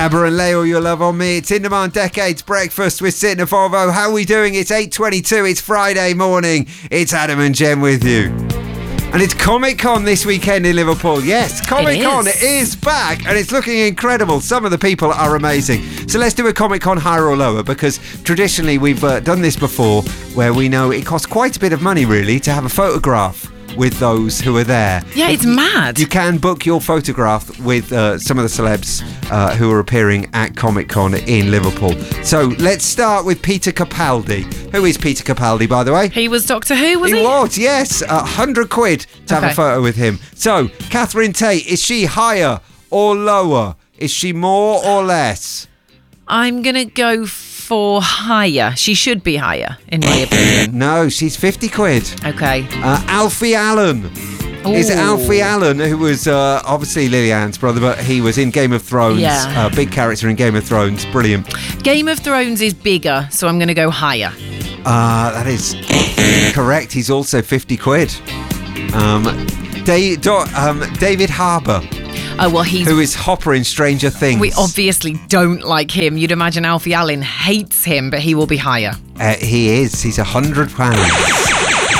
Abba and Leo, your love on me. It's In Demand Decades Breakfast with Sid and Volvo. How are we doing? It's 8:22. It's Friday morning. It's Adam and Jen with you. And it's Comic-Con this weekend in Liverpool. Yes, Comic-Con is back and it's looking incredible. Some of the people are amazing. So let's do a Comic-Con higher or lower, because traditionally we've done this before, where we know it costs quite a bit of money really to have a photograph with those who are there. Yeah, it's mad. You can book your photograph with some of the celebs who are appeering at Comic-Con in Liverpool. So let's start with Peter Capaldi. Who is Peter Capaldi, by the way? He was Doctor Who, was he? He was, yes. £100 to have a photo with him. So, Catherine Tate, is she higher or lower? Is she more or less? I'm going to go for higher. She should be higher, in my opinion. No, she's £50. Okay. Alfie Allen. Ooh. Is Alfie Allen, who was obviously Lily-Ann's brother, but he was in Game of Thrones. Yeah. Big character in Game of Thrones. Brilliant. Game of Thrones is bigger, so I'm going to go higher. That is correct. He's also £50. David Harbour. Oh, well, who is Hopper in Stranger Things. We obviously don't like him. You'd imagine Alfie Allen hates him, but he will be higher. He is. He's £100.